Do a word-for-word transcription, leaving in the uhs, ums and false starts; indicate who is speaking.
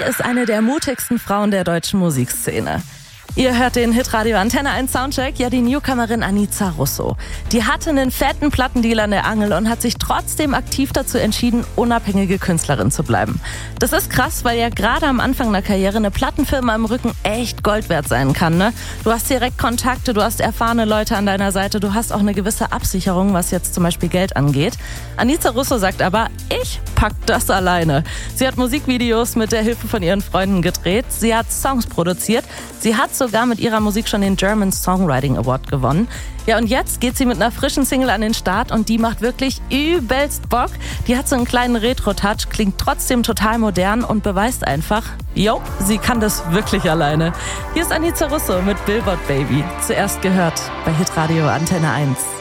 Speaker 1: ist eine der mutigsten Frauen der deutschen Musikszene. Ihr hört den Hitradio Antenne eins Soundcheck, ja die Newcomerin Anica Russo. Die hatte einen fetten Plattendeal an der Angel und hat sich trotzdem aktiv dazu entschieden, unabhängige Künstlerin zu bleiben. Das ist krass, weil ja gerade am Anfang der Karriere eine Plattenfirma im Rücken echt Gold wert sein kann, ne? Du hast direkt Kontakte, du hast erfahrene Leute an deiner Seite, du hast auch eine gewisse Absicherung, was jetzt zum Beispiel Geld angeht. Anica Russo sagt aber, ich pack das alleine. Sie hat Musikvideos mit der Hilfe von ihren Freunden gedreht, sie hat Songs produziert, sie hat sogar mit ihrer Musik schon den German Songwriting Award gewonnen. Ja, und jetzt geht sie mit einer frischen Single an den Start und die macht wirklich übelst Bock. Die hat so einen kleinen Retro-Touch, klingt trotzdem total modern und beweist einfach, jo, sie kann das wirklich alleine. Hier ist Anica Russo mit Billboard Baby. Zuerst gehört bei Hitradio Antenne eins.